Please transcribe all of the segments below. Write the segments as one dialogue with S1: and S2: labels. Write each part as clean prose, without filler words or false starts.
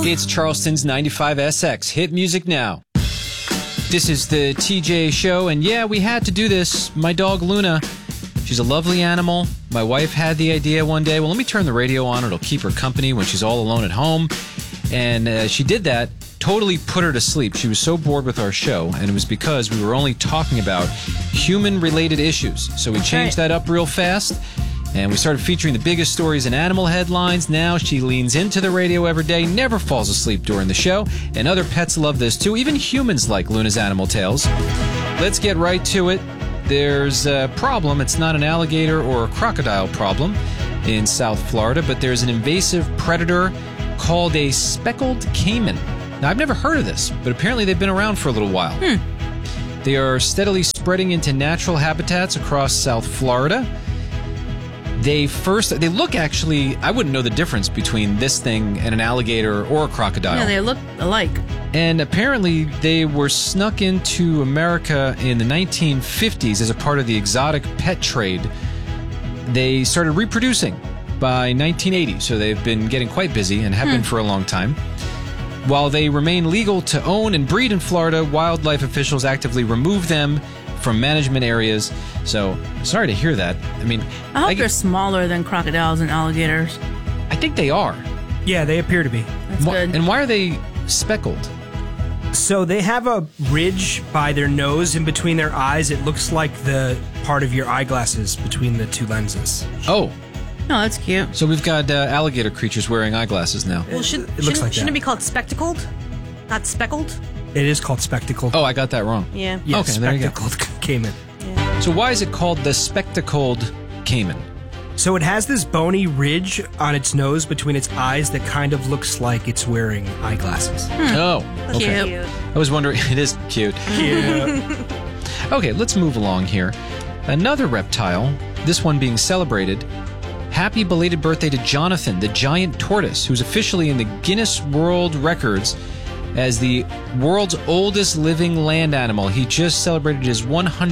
S1: It's Charleston's 95SX. Hit music now. This is the TJ Show, and yeah, we had to do this. My dog Luna, she's a lovely animal. My wife had the idea one day, well, let me turn the radio on. It'll keep her company when she's all alone at home. And she did that, totally put her to sleep. She was so bored with our show, and it was because we were only talking about human-related issues. So we changed that up real fast. And we started featuring the biggest stories in animal headlines. Now she leans into the radio every day, never falls asleep during the show. And other pets love this too. Even humans like Luna's Animal Tales. Let's get right to it. There's a problem. It's not an alligator or a crocodile problem in South Florida, but there's an invasive predator called a speckled caiman. Now, I've never heard of this, but apparently they've been around for a little while. They are steadily spreading into natural habitats across South Florida. They look actually, I wouldn't know the difference between this thing and an alligator or a crocodile.
S2: Yeah, they look alike.
S1: And apparently they were snuck into America in the 1950s as a part of the exotic pet trade. They started reproducing by 1980, so they've been getting quite busy and have been for a long time. While they remain legal to own and breed in Florida, wildlife officials actively remove them from management areas. So, sorry to hear that. I mean,
S2: I hope they're smaller than crocodiles and alligators.
S1: I think they are.
S3: Yeah, they appear to be.
S2: That's good.
S1: And why are they speckled?
S3: So they have a ridge by their nose in between their eyes. It looks like the part of your eyeglasses between the two lenses.
S1: Oh.
S2: No, that's cute.
S1: So we've got alligator creatures wearing eyeglasses now.
S4: Well,
S3: Shouldn't
S4: it be called spectacled? Not speckled?
S3: It is called spectacled.
S1: Oh, I got that wrong.
S4: Yeah.
S3: Yeah,
S1: okay, there you go.
S3: spectacled caiman.
S1: So why is it called the spectacled caiman?
S3: So it has this bony ridge on its nose between its eyes that kind of looks like it's wearing eyeglasses.
S1: Oh, okay.
S4: Cute.
S1: I was wondering, it is cute.
S3: Yeah.
S1: Okay, let's move along here. Another reptile, this one being celebrated. Happy belated birthday to Jonathan, the giant tortoise, who's officially in the Guinness World Records as the world's oldest living land animal. He just celebrated his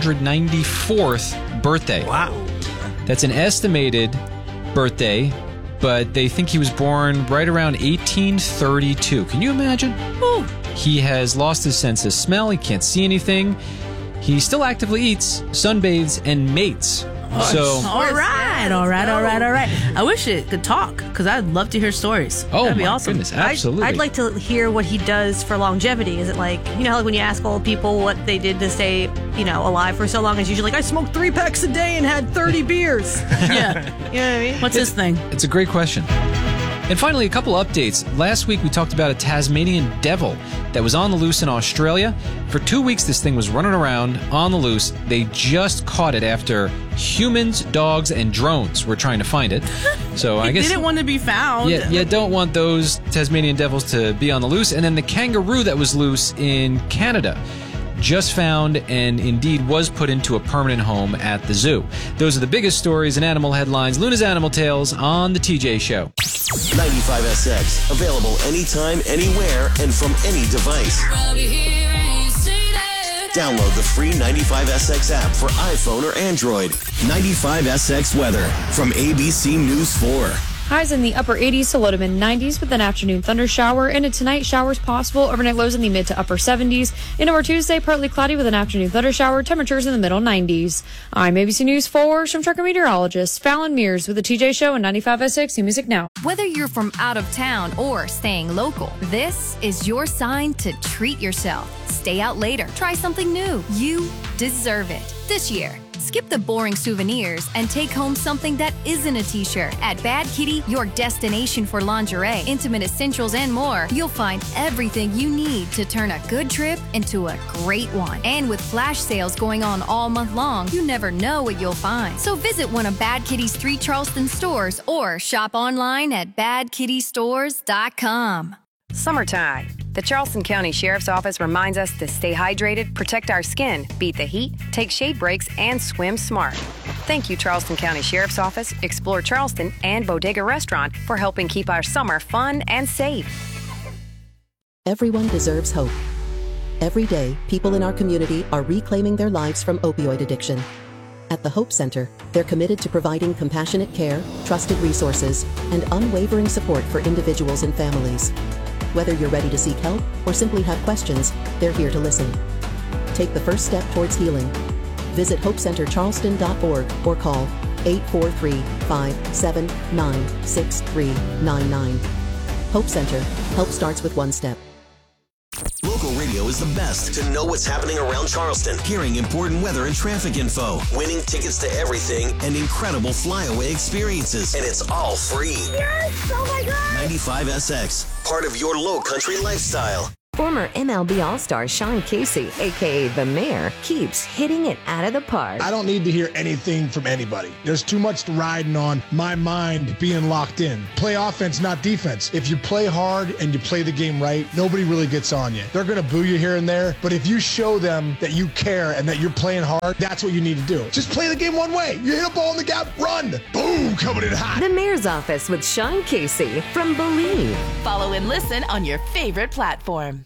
S1: 194th birthday.
S3: Wow.
S1: That's an estimated birthday, but they think he was born right around 1832. Can you imagine?
S2: Ooh.
S1: He has lost his sense of smell. He can't see anything. He still actively eats, sunbathes, and mates.
S2: All right. I wish it could talk, because I'd love to hear stories.
S1: Oh,
S2: that'd be
S1: my
S2: awesome.
S1: goodness, absolutely.
S4: I'd like to hear what he does for longevity. Is it like, how like when you ask old people what they did to stay, alive for so long, it's usually like, I smoked 3 packs a day and had 30 beers.
S2: Yeah.
S4: You know what I mean?
S2: What's this thing?
S1: It's a great question. And finally, a couple updates. Last week, we talked about a Tasmanian devil that was on the loose in Australia. For 2 weeks, this thing was running around on the loose. They just caught it after humans, dogs, and drones were trying to find it. So I guess
S2: didn't want to be found.
S1: you don't want those Tasmanian devils to be on the loose. And then the kangaroo that was loose in Canada just found and indeed was put into a permanent home at the zoo. Those are the biggest stories in animal headlines. Luna's Animal Tales on the TJ Show.
S5: 95SX, available anytime, anywhere, and from any device. Download the free 95SX app for iPhone or Android. 95SX weather from ABC News 4.
S6: Highs in the upper 80s to low to mid 90s with an afternoon thunder shower, and tonight showers possible. Overnight lows in the mid to upper 70s. And over Tuesday, partly cloudy with an afternoon thunder shower. Temperatures in the middle 90s. I'm ABC News 4 Storm Tracker meteorologist Fallon Mears with the TJ Show and 95SX New Music Now.
S7: Whether you're from out of town or staying local, this is your sign to treat yourself. Stay out later. Try something new. You deserve it. This year, skip the boring souvenirs and take home something that isn't a t-shirt. At Bad Kitty, your destination for lingerie, intimate essentials, and more, you'll find everything you need to turn a good trip into a great one. And with flash sales going on all month long, you never know what you'll find. So visit one of Bad Kitty's 3 Charleston stores or shop online at badkittystores.com.
S8: Summertime. The Charleston County Sheriff's Office reminds us to stay hydrated, protect our skin, beat the heat, take shade breaks, and swim smart. Thank you, Charleston County Sheriff's Office, Explore Charleston, and Bodega Restaurant for helping keep our summer fun and safe.
S9: Everyone deserves hope. Every day, people in our community are reclaiming their lives from opioid addiction. At the Hope Center, they're committed to providing compassionate care, trusted resources, and unwavering support for individuals and families. Whether you're ready to seek help or simply have questions, they're here to listen. Take the first step towards healing. Visit hopecentercharleston.org or call 843-579-6399. Hope Center. Help starts with one step.
S5: Local radio is the best to know what's happening around Charleston, hearing important weather and traffic info, winning tickets to everything, and incredible flyaway experiences. And it's all free.
S10: Yes! Oh my God!
S5: 95SX, part of your low country lifestyle.
S11: Former MLB All-Star Sean Casey, a.k.a. The Mayor, keeps hitting it out of the park.
S12: I don't need to hear anything from anybody. There's too much riding on my mind being locked in. Play offense, not defense. If you play hard and you play the game right, nobody really gets on you. They're going to boo you here and there, but if you show them that you care and that you're playing hard, that's what you need to do. Just play the game one way. You hit a ball in the gap, run. Boom, coming in hot.
S11: The Mayor's Office with Sean Casey from Believe.
S13: Follow and listen on your favorite platform.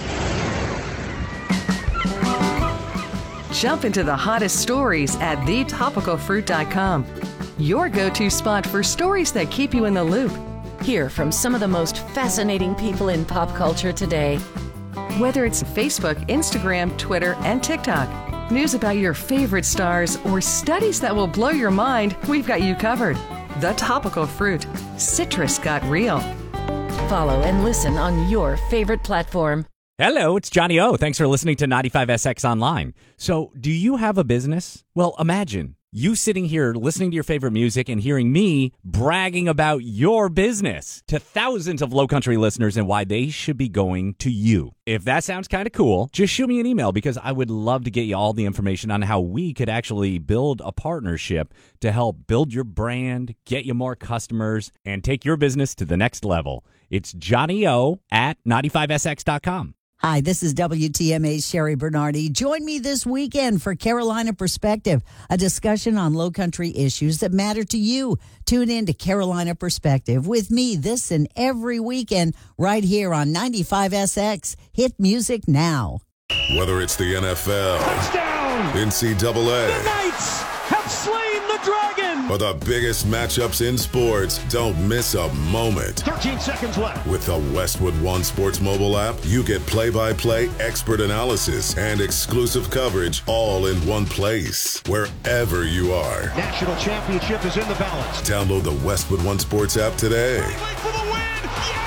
S13: Jump into the hottest stories at thetopicalfruit.com. Your go-to spot for stories that keep you in the loop. Hear from some of the most fascinating people in pop culture today. Whether it's Facebook, Instagram, Twitter, and TikTok, news about your favorite stars, or studies that will blow your mind, we've got you covered. The Topical Fruit. Citrus got real. Follow and listen on your favorite platform.
S14: Hello, it's Johnny O. Thanks for listening to 95SX Online. So, do you have a business? Well, imagine you sitting here listening to your favorite music and hearing me bragging about your business to thousands of Low Country listeners and why they should be going to you. If that sounds kind of cool, just shoot me an email because I would love to get you all the information on how we could actually build a partnership to help build your brand, get you more customers, and take your business to the next level. It's Johnny O at 95SX.com.
S15: Hi, this is WTMA's Sherry Bernardi. Join me this weekend for Carolina Perspective, a discussion on low country issues that matter to you. Tune in to Carolina Perspective with me this and every weekend right here on 95SX. Hit music now.
S16: Whether it's the NFL, touchdown, NCAA,
S17: the Knights have slain the dragon,
S16: or the biggest matchups in sports, don't miss a moment.
S17: 13 seconds left.
S16: With the Westwood One Sports mobile app, you get play-by-play expert analysis and exclusive coverage all in one place, wherever you are.
S17: National championship is in the balance.
S16: Download the Westwood One Sports app today.
S17: For the win!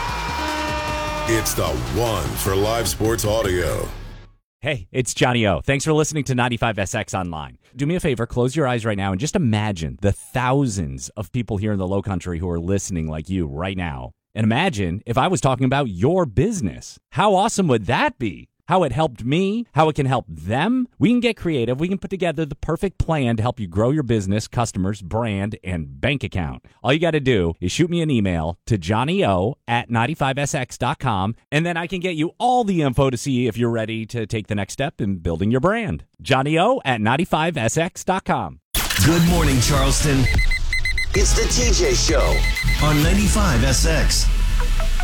S17: Yeah!
S16: It's the one for live sports audio.
S14: Hey, it's Johnny O. Thanks for listening to 95SX Online. Do me a favor, close your eyes right now and just imagine the thousands of people here in the Low Country who are listening like you right now. And imagine if I was talking about your business. How awesome would that be? How it helped me, how it can help them. We can get creative. We can put together the perfect plan to help you grow your business, customers, brand, and bank account. All you got to do is shoot me an email to johnnyo at 95sx.com, and then I can get you all the info to see if you're ready to take the next step in building your brand. johnnyo at 95sx.com.
S5: Good morning, Charleston. It's the TJ Show on 95SX.